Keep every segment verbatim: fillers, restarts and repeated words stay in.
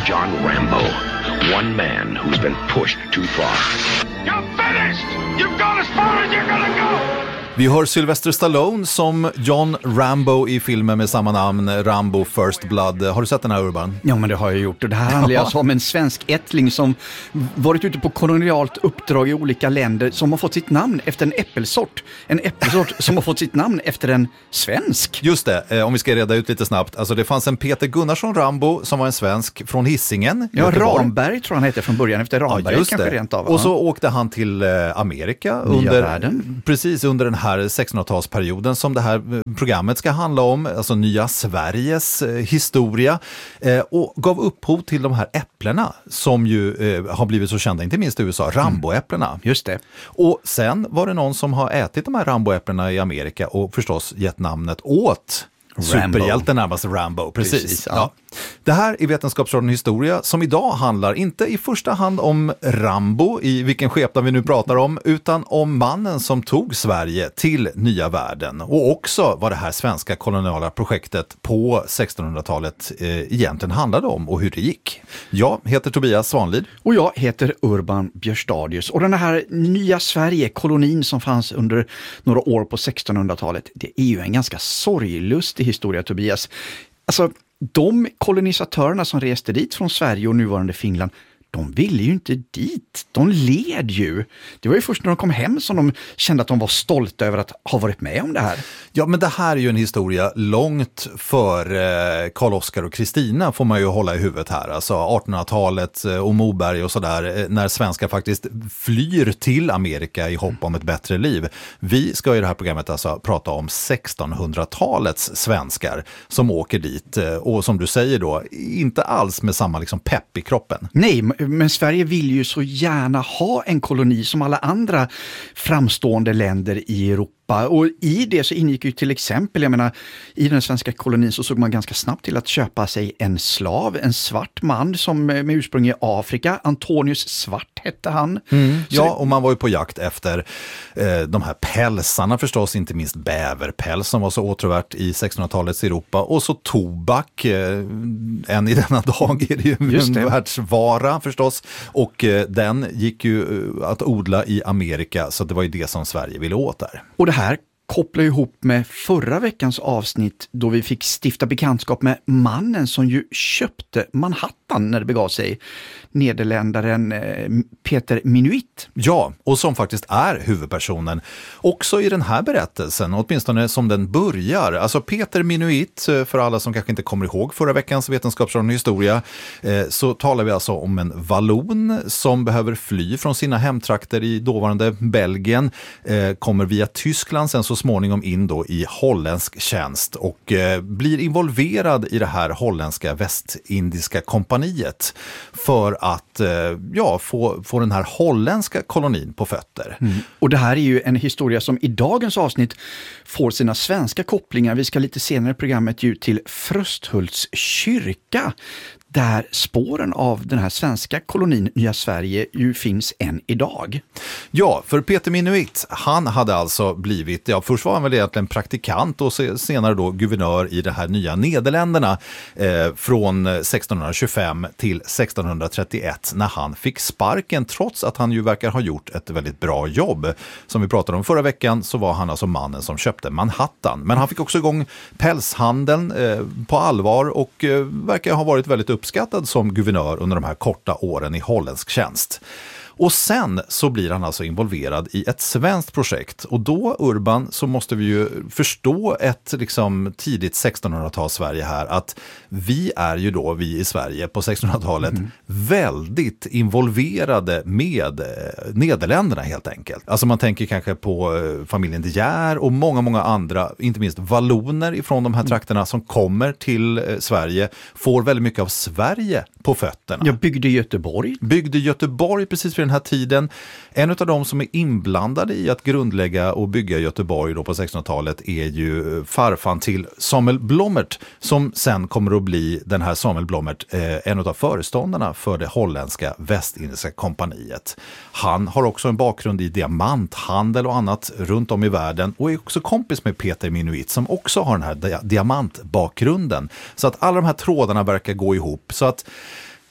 John Rambo. One man who's been pushed too far. You're finished! You've gone as far as you're gonna go! Vi hör Sylvester Stallone som John Rambo i filmen med samma namn, Rambo First Blood. Har du sett den här, Urban? Ja, men det har jag gjort. Och det här handlar ja. alltså om en svensk ättling som varit ute på kolonialt uppdrag i olika länder som har fått sitt namn efter en äppelsort. En äppelsort som har fått sitt namn efter en svensk. Just det, om vi ska reda ut lite snabbt. Alltså det fanns en Peter Gunnarsson Rambo som var en svensk från Hisingen. Ja, Göteborg. Ramberg tror han hette från början, efter Ramberg ja, kanske rent av. Och så åkte han till Amerika under, precis under den här sextonhundratalsperioden som det här programmet ska handla om, alltså nya Sveriges eh, historia eh, och gav upphov till de här äpplena som ju eh, har blivit så kända, inte minst i U S A, Ramboäpplena. Mm, just det. Och sen var det någon som har ätit de här Ramboäpplena i Amerika och förstås gett namnet åt superhjälten närmast Rambo, precis. precis ja. Ja. Det här är Vetenskapsradion Historia som idag handlar inte i första hand om Rambo, i vilken skepnad vi nu pratar om, utan om mannen som tog Sverige till nya världen och också vad det här svenska koloniala projektet på sextonhundratalet eh, egentligen handlade om och hur det gick. Jag heter Tobias Svanlid. Och jag heter Urban Björstadius. Och den här nya Sverige, kolonin som fanns under några år på sextonhundratalet, det är ju en ganska sorglustig historia, Tobias. Alltså, de kolonisatörerna som reste dit från Sverige och nuvarande Finland, de ville ju inte dit. De led ju. Det var ju först när de kom hem som de kände att de var stolta över att ha varit med om det här. Ja, men det här är ju en historia långt för Karl Oskar och Kristina får man ju hålla i huvudet här. Alltså artonhundratalet och Moberg och sådär, när svenskar faktiskt flyr till Amerika i hopp om ett bättre liv. Vi ska i det här programmet alltså prata om sextonhundratalets svenskar som åker dit och som du säger då, inte alls med samma liksom pepp i kroppen. Nej, men Sverige vill ju så gärna ha en koloni som alla andra framstående länder i Europa. Och i det så ingick ju till exempel, jag menar, i den svenska kolonin så såg man ganska snabbt till att köpa sig en slav, en svart man som med ursprung i Afrika. Antonius Svart hette han. Mm, ja, och man var ju på jakt efter eh, de här pälsarna förstås, inte minst bäverpäls som var så åtråvärt i sextonhundratalets Europa. Och så tobak, eh, än i denna dag är det ju Just det. en världsvara förstås. Och eh, den gick ju eh, att odla i Amerika, så det var ju det som Sverige ville åt där. Och det här kopplar ihop med förra veckans avsnitt då vi fick stifta bekantskap med mannen som ju köpte Manhattan när det begav sig, nederländaren eh, Peter Minuit. Ja, och som faktiskt är huvudpersonen också i den här berättelsen, åtminstone som den börjar. Alltså Peter Minuit, för alla som kanske inte kommer ihåg förra veckans Vetenskapsradion Historia, eh, så talar vi alltså om en vallon som behöver fly från sina hemtrakter i dåvarande Belgien, eh, kommer via Tyskland sen så småningom in då i holländsk tjänst och eh, blir involverad i det här holländska västindiska kompaniet för att eh, ja, få, få den här holländska kolonin på fötter. Mm. Och det här är ju en historia som i dagens avsnitt får sina svenska kopplingar. Vi ska lite senare i programmet ju till Frösthults kyrka, där spåren av den här svenska kolonin Nya Sverige ju finns än idag. Ja, för Peter Minuit, han hade alltså blivit, ja först var han väl egentligen praktikant och senare då guvernör i det här nya Nederländerna eh, från sextonhundratjugofem till sextonhundratrettioett när han fick sparken, trots att han ju verkar ha gjort ett väldigt bra jobb. Som vi pratade om förra veckan så var han alltså mannen som köpte Manhattan. Men han fick också igång pälshandeln eh, på allvar och eh, verkar ha varit väldigt uppskattad som guvernör under de här korta åren i holländsk tjänst. Och sen så blir han alltså involverad i ett svenskt projekt. Och då, Urban, så måste vi ju förstå ett liksom tidigt sextonhundratal Sverige här. Att vi är ju då, vi i Sverige på sextonhundratalet, mm. väldigt involverade med Nederländerna helt enkelt. Alltså man tänker kanske på familjen De Geer och många, många andra, inte minst valloner ifrån de här trakterna som kommer till Sverige, får väldigt mycket av Sverige på fötterna. Jag byggde Göteborg. Byggde Göteborg precis vid den här tiden. En av de som är inblandade i att grundlägga och bygga Göteborg då på sextonhundratalet är ju farfan till Samuel Blommert, som sen kommer att bli den här Samuel Blommert, eh, en av föreståndarna för det holländska västindiska kompaniet. Han har också en bakgrund i diamanthandel och annat runt om i världen och är också kompis med Peter Minuit som också har den här dia- diamantbakgrunden. Så att alla de här trådarna verkar gå ihop. Så att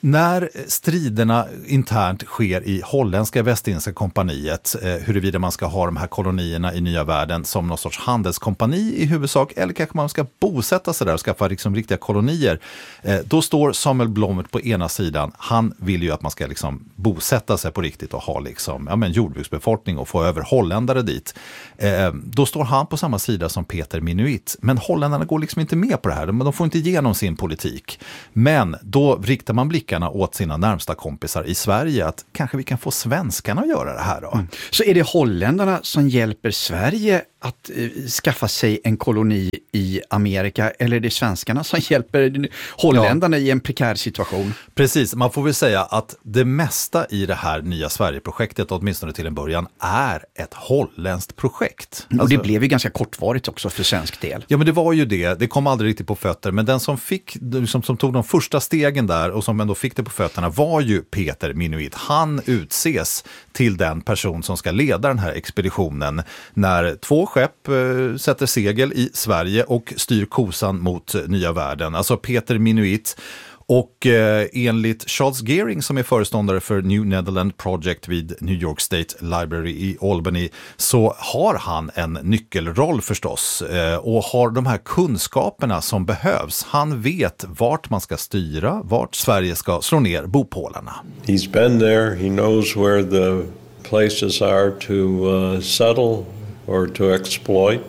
När striderna internt sker i holländska västindiska kompaniet, eh, huruvida man ska ha de här kolonierna i nya världen som någon sorts handelskompani i huvudsak, eller kanske man ska bosätta sig där och skaffa liksom riktiga kolonier, eh, då står Samuel Blommet på ena sidan. Han vill ju att man ska liksom bosätta sig på riktigt och ha liksom, ja, men jordbruksbefolkning och få över holländare dit. Eh, då står han på samma sida som Peter Minuit. Men holländarna går liksom inte med på det här. De, de får inte igenom sin politik. Men då riktar man blickarna åt sina närmsta kompisar i Sverige, att kanske vi kan få svenskarna att göra det här då. Mm. Så är det holländarna som hjälper Sverige att eh, skaffa sig en koloni i Amerika, eller är det svenskarna som hjälper holländarna ja. i en prekär situation? Precis, man får väl säga att det mesta i det här nya Sverige-projektet, åtminstone till en början, är ett holländskt projekt. Och alltså, det blev ju ganska kortvarigt också för svensk del. Ja, men det var ju det. Det kom aldrig riktigt på fötter, men den som fick, som, som tog de första stegen där och som ändå fick det på fötterna var ju Peter Minuit. Han utses till den person som ska leda den här expeditionen när två skepp eh, sätter segel i Sverige och styr kosan mot nya världen. Alltså Peter Minuit. Och eh, enligt Charles Gearing som är föreståndare för New Netherland Project vid New York State Library i Albany, så har han en nyckelroll förstås eh, och har de här kunskaperna som behövs. Han vet vart man ska styra, vart Sverige ska slå ner bopålarna. He's been there, he knows where the places are to uh, settle or to exploit.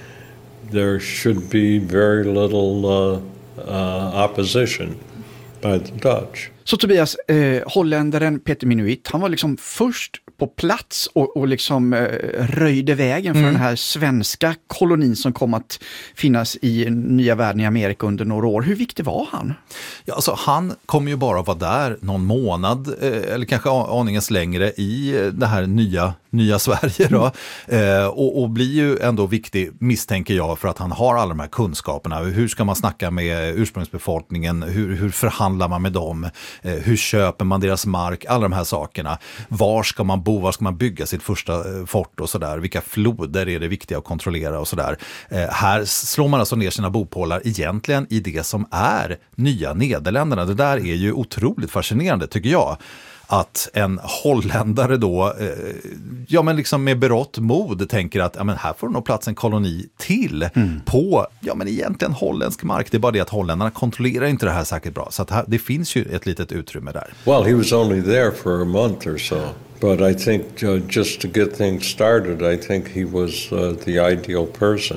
There should be very little uh, uh, opposition by the Dutch. Så Tobias, eh, holländaren Peter Minuit, han var liksom först på plats och, och liksom eh, röjde vägen för mm. den här svenska kolonin som kom att finnas i nya världen i Amerika under några år. Hur viktig var han? Ja, alltså, han kommer ju bara att vara där någon månad eh, eller kanske aningens längre i det här nya, nya Sverige då. Mm. Eh, och, och blir ju ändå viktig, misstänker jag, för att han har alla de här kunskaperna. Hur ska man snacka med ursprungsbefolkningen? Hur, hur förhandlar man med dem? Eh, hur köper man deras mark? Alla de här sakerna. Var ska man bo? Var ska man bygga sitt första fort och sådär? Vilka floder är det viktiga att kontrollera och sådär? Eh, här slår man alltså ner sina bopålar egentligen i det som är nya Nederländerna. Det där är ju otroligt fascinerande, tycker jag. Att en holländare då, eh, ja men liksom med berått mod tänker att ja, men här får nog plats en koloni till mm. på, ja men egentligen holländsk mark. Det är bara det att holländarna kontrollerar inte det här säkert bra. Så att här, det finns ju ett litet utrymme där. Well, he was only there for a month or so. But I think uh, just to get things started, I think he was uh, the ideal person.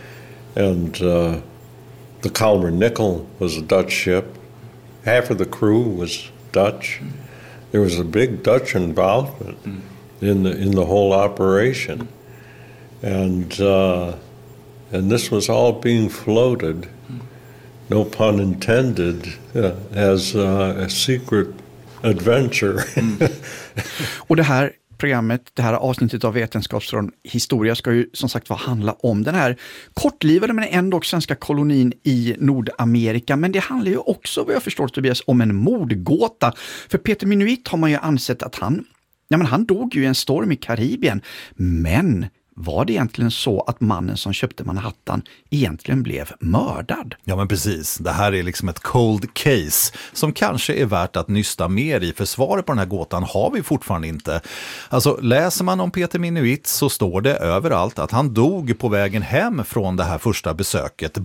And uh, the Kalmar Nickel was a Dutch ship. Half of the crew was Dutch. There was a big Dutch involvement mm. in the in the whole operation, and uh, and this was all being floated, mm. no pun intended, uh, as uh, a secret adventure. Mm. Och det här programmet, det här avsnittet av Vetenskapsradion Historia ska ju som sagt var handla om den här kortlivade men ändå svenska kolonin i Nordamerika. Men det handlar ju också, vad jag förstår Tobias, om en mordgåta. För Peter Minuit har man ju ansett att han, ja men han dog ju i en storm i Karibien. Men var det egentligen så att mannen som köpte Manhattan egentligen blev mördad? Ja men precis, det här är liksom ett cold case som kanske är värt att nysta mer i, för svaret på den här gåtan har vi fortfarande inte. Alltså läser man om Peter Minuit så står det överallt att han dog på vägen hem från det här första besöket,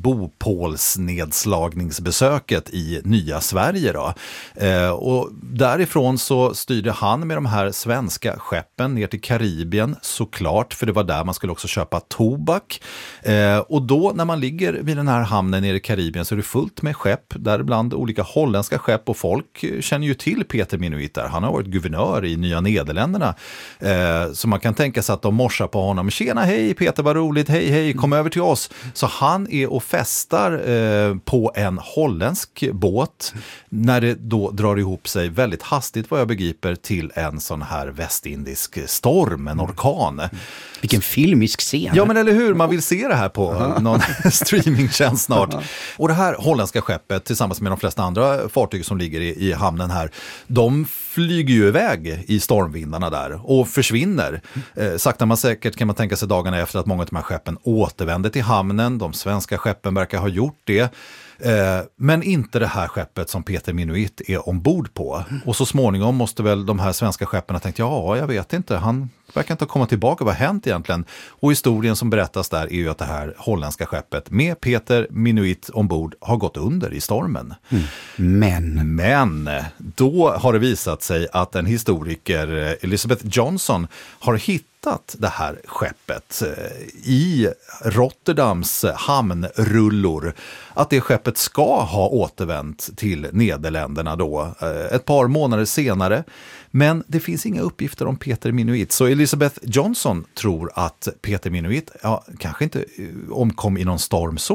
bopålsnedslagningsbesöket i nya Sverige då. Eh, och därifrån så styrde han med de här svenska skeppen ner till Karibien såklart, för det var där man skulle också köpa tobak. Eh, och då när man ligger vid den här hamnen nere i Karibien så är det fullt med skepp, däribland olika holländska skepp, och folk känner ju till Peter Minuit där. Han har varit guvernör i Nya Nederländerna. Eh, så man kan tänka sig att de morsar på honom. Tjena, hej Peter, vad roligt, hej hej, kom över till oss. Så han är och festar eh, på en holländsk båt när det då drar ihop sig väldigt hastigt, vad jag begriper, till en sån här västindisk storm, en orkan. Vilken filmisk scen. Ja men eller hur, man vill se det här på någon streamingtjänst snart. Och det här holländska skeppet tillsammans med de flesta andra fartyg som ligger i, i hamnen här, de flyger ju iväg i stormvindarna där och försvinner. Eh, sakta man säkert kan man tänka sig dagarna efter att många av de här skeppen återvänder till hamnen. De svenska skeppen verkar ha gjort det. Eh, men inte det här skeppet som Peter Minuit är ombord på. Och så småningom måste väl de här svenska skeppen ha tänkt, ja, jag vet inte, han verkar inte komma tillbaka, vad har hänt egentligen? Och historien som berättas där är ju att det här holländska skeppet med Peter Minuit ombord har gått under i stormen. Mm. Men... Men då har det visat sig att en historiker, Elizabeth Johnson, har hittat det här skeppet i Rotterdams hamnrullor. Att det skeppet ska ha återvänt till Nederländerna då ett par månader senare. Men det finns inga uppgifter om Peter Minuit. Så Elizabeth Johnson tror att Peter Minuit ja, kanske inte omkom i någon storm så.